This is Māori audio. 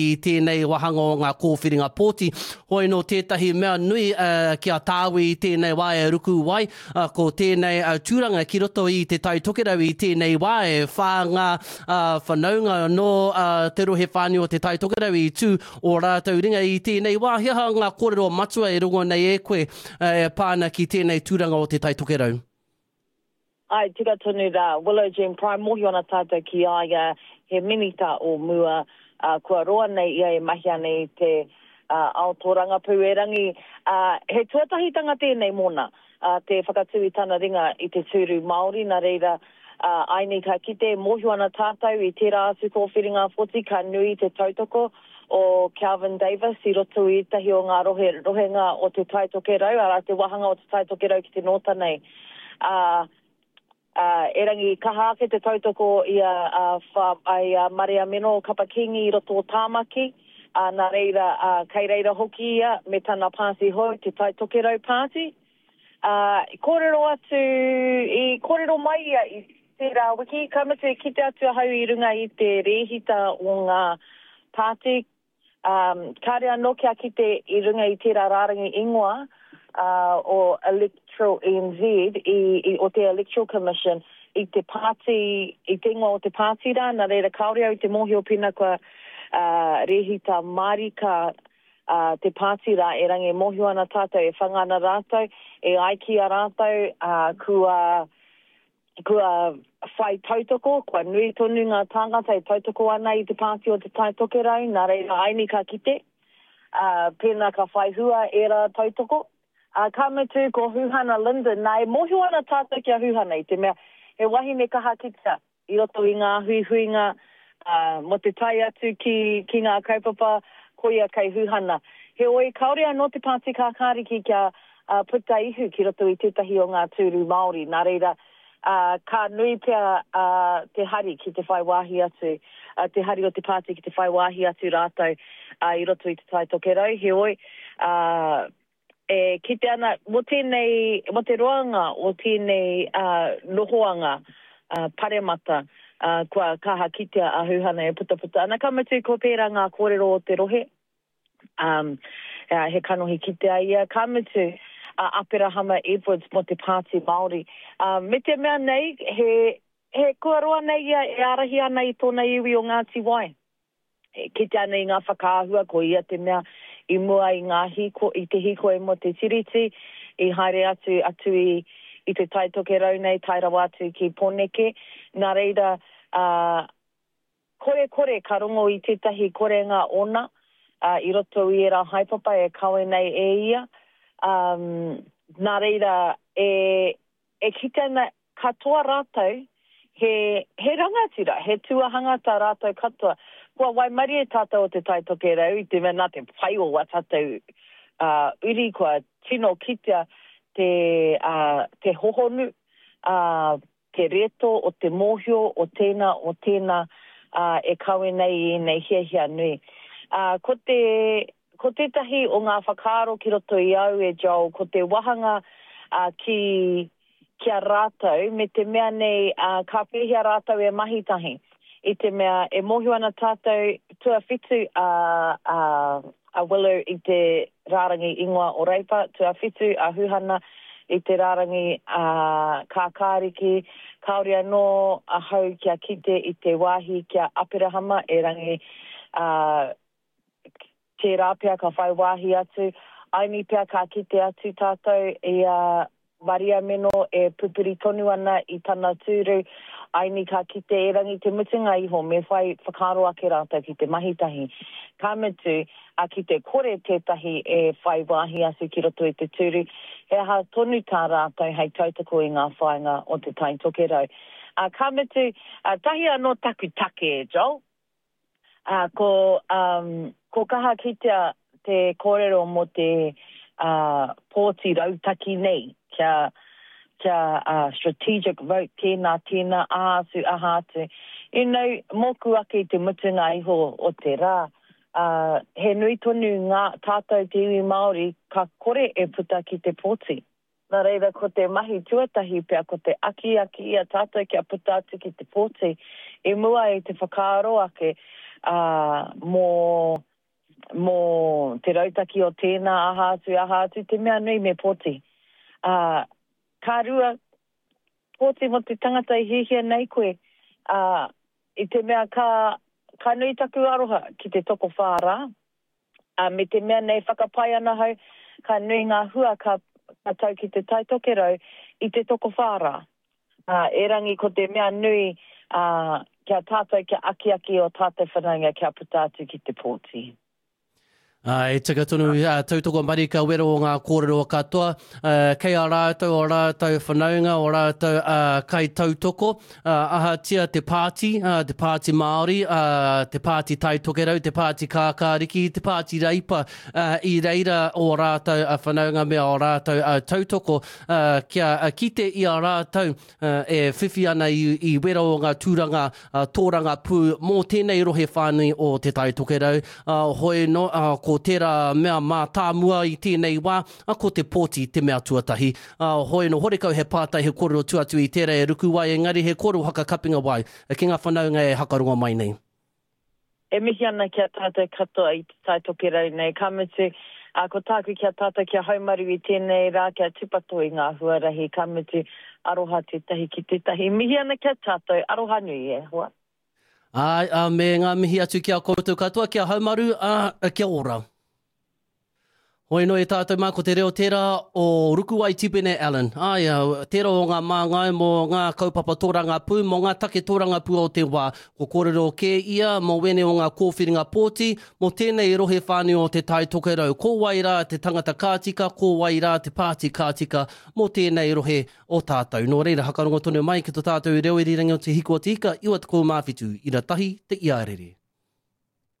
I tēnei wahanga o ngā kōwhiringa pōti. Hoi no tētahi mea nui kia tāwi I tēnei wae ruku wai. Ko tēnei tūranga ki roto I te taitokerau I tēnei wae. Whā ngā whanaunga no te rohe whānui o te taitokerau I tū o rātou ringa I tēnei wā. Hea ngā kōrero matua e rungo nei e koe pāna ki tēnei tūranga o te taitokerau. Ai, tika tonu rā. Willow Gem Prime mohi ona tātou ki aia he minita o mua. Kua roa nei ia e mahi nei te aotoranga puerangi. He tuatahitanga tēnei mona, te whakatui tāna ringa I te tūru Māori, nā reira aini ka kite mohi ana tātou I tērā asu kōwhiringa whoti ka nui te tautoko o Calvin Davis I roto I tahi o ngā rohenga o te taitokerau, ara te wahanga o te taitokerau ki te nota nei. Erangi kahake te tautoko ia Maria Meno Kapakingi I roto o Tāmaki, nā reira kei reira hoki ia me tana pāsi hoi te taitokerau pāti. Kōrero atu, I kōrero mai ia I tērā wiki, kamate ki te atu hau I runga I te rehita o ngā pāti. Kārea no kia ki te I runga I tērā rārangi ingoa, o Electoral NZ o te Electoral Commission I te party I te ingoa o te party rā nā reira kaore au te mohi o pina kua rehita marika te party rā e rangi mohi ana tātou e whangana rātou e aiki a rātou kua whai tautoko kua nui tonu ngā tāngata e tautoko ana I te party o te taitokerau nā reira aini ka kite pēnā ka whai hua e rā tautoko. Kamutu ko Huhana Linden, nā e mohi ana tātou kia Huhana I te mea, he wahi me kaha kita I roto I ngā huihuinga, mo te tai atu ki ngā kaupapa, koia kei Huhana. He oi kaurea no te pāti kākāriki kia puta ihu ki roto I tētahi o ngā tūru Māori, nā reira, ka nui pia te hari ki te whai wāhi atu, te hari o te pāti ki te whai wāhi atu rātou I roto I te taitokerau, he oi, ki te ana, mo te roanga o tēnei nohoanga paremata, kua kaha kitea a Huhana e puta. Ana kamatu ko pērā ngā kōrero o te rohe, he kanohi kitea ia, kamatu Aperahama Edwards mo te pāti Māori. Me te mea nei, he kua roa nei ia e arahi ana I tōna iwi o Ngāti Wai. Kitea nei ngā whakaahua ko ia te mea, I mua I ngā hiko, I te hiko e mo te tiriti, I haere atu I te taitokerau nei, tairawa atu ki Poneke. Nā reira, kore ka rongo I tētahi korenga ona, I roto I era haipapa e kawe nei e ia. Nā reira, e kitana katoa rātou, he rangatira, he tuahangata rātou katoa. Kua waimari e tātou o te taitokerau I te mea nā te whai o wa tātou uri kua tino kitea te hohonu, te reto o te mohio o tēnā e kawe nei hia nui. Ko tētahi o ngā whakaaro ki roto I au e jau, ko te wahanga kia rātou, me te mea nei ka pēhia rātou e mahitahi. I te mea e mohi ana tātou tua whitu a Willow I te rārangi ingoa o Reipa, tua whitu a Huhana I te rārangi kākāriki, kaurea no a hau kia kite I te wāhi kia Aperahama e rangi te rāpea ka whai wāhi atu, aini pia ka kite atu tātou I Maria Meno e pupuri tonu ana I tana tūru, aini ka kite e rangi te mutunga iho me whai whakaro ake rātou ki te mahitahi. Ka mutu a ki te kore tētahi e whai wāhi asu ki roto I te tūru, he ha tonu tā rātou hei tautako I ngā whainga o te taitokerau. Ka mutu, tahi anō takutake e jau, ko kaha kitea te kōrero mo te pōti rautaki nei, kia strategic vote tēnā āsu ahatu. Moku ake te mutunga iho o te rā. He nui tonu ngā tātou te iwi Māori ka kore e puta ki te pōti. Nā reira ko te mahi tuatahi pia ko te aki ia tātou kia puta atu ki te pōti. E mua e te whakaaro ake mō te rautaki o tēnā aha atu, te mea nui me poti. Ka rua poti mo te tangata I hihia nei koe, I te mea ka nui taku aroha ki te toko whāra. Me te mea nei whakapai ana hau, ka nui ngā hua ka tau ki te taitokerau I te toko whāra. E rangi ko te mea nui kia tātou kia aki o tātou whanaunga kia puta atu ki te pōti. E tika tonu tautoko marika wero o ngā kōrero katoa. Kei a rātou o rātou whanaunga o rātou kai tautoko. Aha tia te pāti Māori, te pāti taitokerau, te pāti kākāriki, te pāti reipa I reira o rātou whanaunga mea o rātou tautoko. Kia kite I a rātou e whiwhi ana I wero o ngā tūranga, tōranga pū mō tēnei rohe whānui o te taitokerau. Hoi no, ko tērā mea mā tāmua I tēnei wā, ko te pōti te mea tuatahi. Hoi no horekau he pātai he kōrero tuatu I tērā e ruku wai, engari he kōrero hakakapinga wai. Ki ngā whanaunga e hakaronga mai nei. E mihi ana kia tātou katoa I te taitokerau nei. Ka mutu, ko tāku kia tātou kia haumaru I tēnei rā, kia tupato I ngā huarahi. Ka mutu, aroha tētahi ki tētahi. Mihi ana kia tātou, aroha nui e hoa. Me ngā mihi atu kia koutou katoa, kia haumaru, kia ora. Hoi no e tātou mā ko te reo tērā o Rukuwai Tipene Allen. Tērā o ngā māngai mō ngā kaupapa tōranga pū, mō ngā take tōranga pū o te wā. Ko kōrero kē ia, mō wene o ngā kōwhiringa pōti, mō tēnei rohe whānui o te taitokerau. Ko wai rā te tangata kātika, ko wai rā te pāti kātika, mō tēnei rohe o tātou. Nō reira, hakarongo tonu mai ki tō tātou reo I rirangi o te hiko o te hika, iwa te kou mawhitu, I rā tahi te iarere.